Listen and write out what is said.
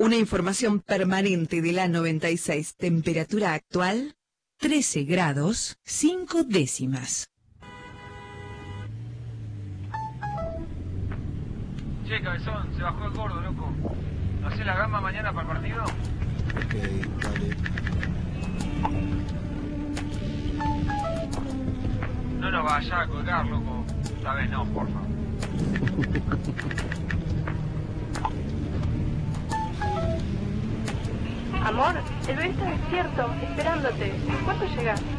Una información permanente de la 96. Temperatura actual, 13 grados, 5 décimas. Che, cabezón, se bajó el gordo, loco. ¿No hacés la gamba mañana para el partido? Ok, dale. No nos vayas a colgar, loco. Esta vez no, porfa. Amor, el bebé está despierto, esperándote. ¿Cuánto llegas?